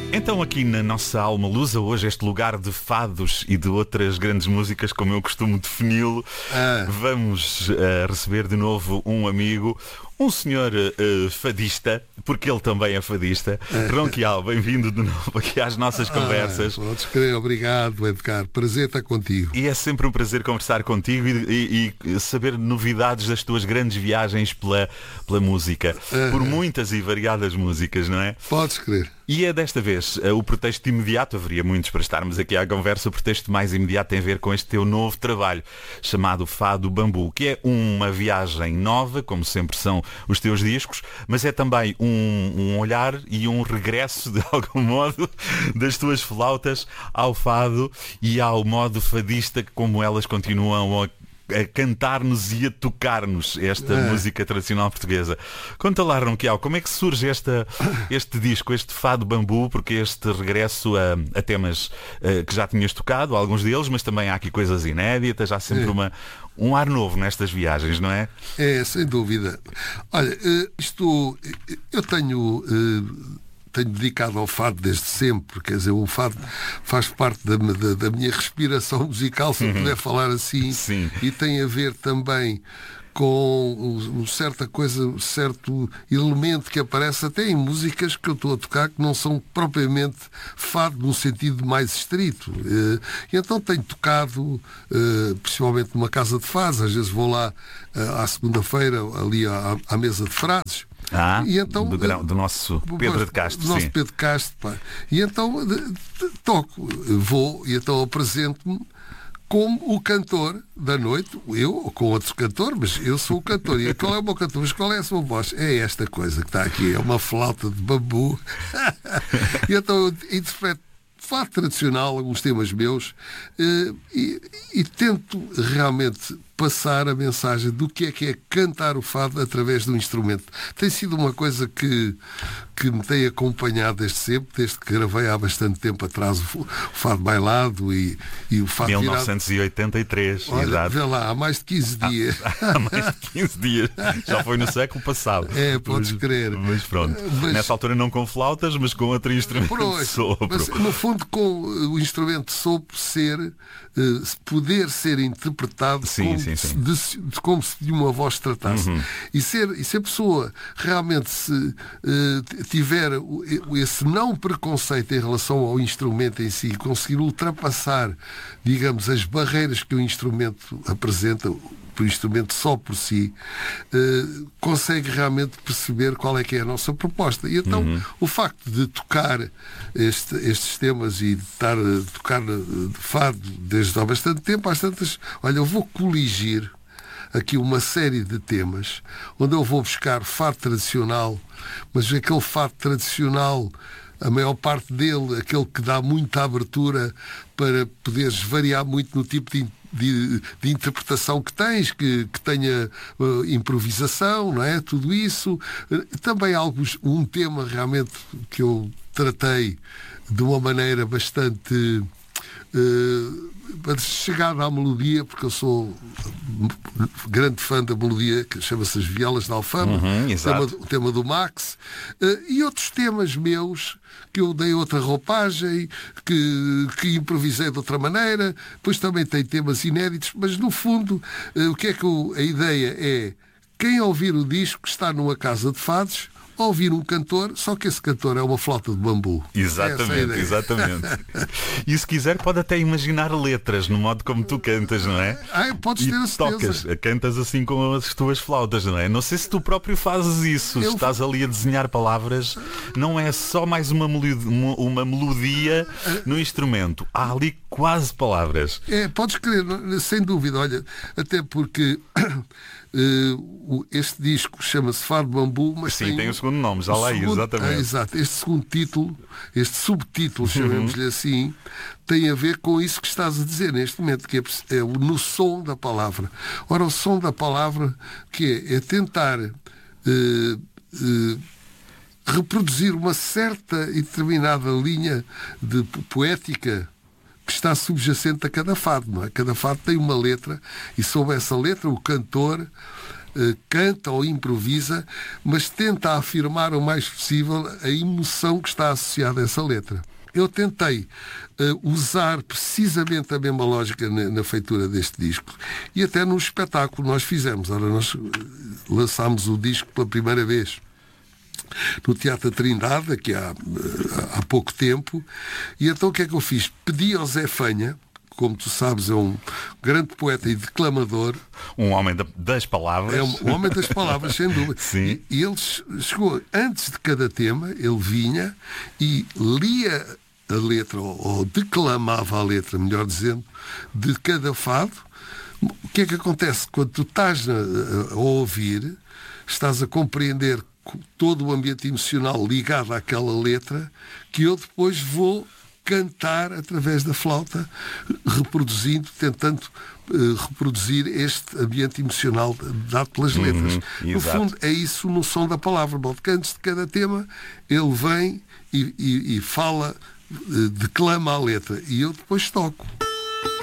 Então aqui na nossa Alma Lusa, hoje este lugar de fados e de outras grandes músicas, como eu costumo defini-lo, vamos receber de novo um amigo, um senhor fadista, porque ele também é fadista. Ronquial, bem-vindo de novo aqui às nossas conversas. Podes crer, obrigado, Edgar. Prazer estar contigo. E é sempre um prazer conversar contigo e saber novidades das tuas grandes viagens pela música. Por muitas e variadas músicas, não é? Podes crer. E é desta vez o pretexto imediato, haveria muitos para estarmos aqui à conversa, o pretexto mais imediato tem a ver com este teu novo trabalho, chamado Fado Bambu, que é uma viagem nova, como sempre são os teus discos, mas é também um olhar e um regresso, de algum modo, das tuas flautas ao fado e ao modo fadista, como elas continuam a cantar-nos e a tocar-nos esta música tradicional portuguesa. Conta lá, Ronquial, como é que surge este disco, este Fado Bambu, porque este regresso a temas que já tinhas tocado, alguns deles, mas também há aqui coisas inéditas, há sempre um ar novo nestas viagens, não é? É, sem dúvida. Olha, eu tenho dedicado ao fado desde sempre, quer dizer, o fado faz parte da minha respiração musical, se eu puder falar assim. Sim. E tem a ver também com certa coisa, um certo elemento que aparece até em músicas que eu estou a tocar que não são propriamente fado no sentido mais estrito. E então tenho tocado, principalmente numa casa de fados, às vezes vou lá à segunda-feira, ali à mesa de frases. E então, do nosso Pedro de Castro. Do nosso Pedro de Castro, pá. E então toco, vou e então apresento-me como o cantor da noite, eu ou com outro cantor, mas eu sou o cantor. E qual é o meu cantor? Mas qual é a sua voz? É esta coisa que está aqui, é uma flauta de bambu. E então eu interpreto fado tradicional, alguns temas meus, e tento realmente passar a mensagem do que é cantar o fado através do instrumento. Tem sido uma coisa que me tem acompanhado desde sempre, desde que gravei há bastante tempo atrás o fado bailado e o fado 1983, virado. Olha, exato. vê lá, há mais de 15 dias. Há mais de 15 dias. Já foi no século passado. Podes crer. Mas pronto. Nessa altura não com flautas, mas com outro instrumento de sopro. Mas, no fundo, com o instrumento de sopro poder ser interpretado como se de uma voz tratasse. E se a pessoa realmente tiver esse não preconceito em relação ao instrumento em si, conseguir ultrapassar, digamos, as barreiras que o instrumento apresenta, o instrumento só por si, consegue realmente perceber qual é que é a nossa proposta. E então o facto de tocar estes temas e de estar a tocar de fado desde há bastante tempo, às tantas, olha, eu vou coligir aqui uma série de temas onde eu vou buscar fado tradicional, mas aquele fado tradicional, a maior parte dele, aquele que dá muita abertura para poderes variar muito no tipo de interpretação que tens, que tenha improvisação, não é? Tudo isso. Também um tema realmente que eu tratei de uma maneira bastante chegada à melodia, porque eu sou grande fã da melodia, que chama-se As Violas da Alfama, o tema do Max, e outros temas meus que eu dei outra roupagem, que improvisei de outra maneira. Depois também tem temas inéditos, mas no fundo o que é que a ideia é: quem ouvir o disco está numa casa de fados, ouvir um cantor, só que esse cantor é uma flauta de bambu. Exatamente. E se quiser pode até imaginar letras no modo como tu cantas, não é? Podes ter a certeza. Cantas assim com as tuas flautas, não é? Não sei se tu próprio fazes isso. Estás ali a desenhar palavras, não é só mais uma melodia no instrumento. Há ali quase palavras. Podes crer, sem dúvida. Olha, até porque este disco chama-se Fado Bambu, mas tem o segundo nome, já lá aí, exatamente. Exato, este segundo título, este subtítulo, chamemos-lhe assim, tem a ver com isso que estás a dizer neste momento, que é no som da palavra. Ora, o som da palavra, que é tentar reproduzir uma certa e determinada linha de poética que está subjacente a cada fado, não é? Cada fado tem uma letra e sob essa letra o cantor canta ou improvisa, mas tenta afirmar o mais possível a emoção que está associada a essa letra. Eu tentei usar precisamente a mesma lógica na feitura deste disco e até no espetáculo nós fizemos. Ora, nós lançámos o disco pela primeira vez no Teatro Trindade, aqui há pouco tempo, e então o que é que eu fiz? Pedi ao Zé Fanha, como tu sabes, é um grande poeta e declamador. Um homem das palavras. É um homem das palavras, sem dúvida. Sim. E ele chegou, antes de cada tema, ele vinha e lia a letra, ou declamava a letra, melhor dizendo, de cada fado. O que é que acontece? Quando tu estás a ouvir, estás a compreender todo o ambiente emocional ligado àquela letra, que eu depois vou cantar através da flauta, tentando reproduzir este ambiente emocional dado pelas letras. No fundo, é isso no som da palavra. Antes de cada tema, ele vem e fala, declama a letra, e eu depois toco.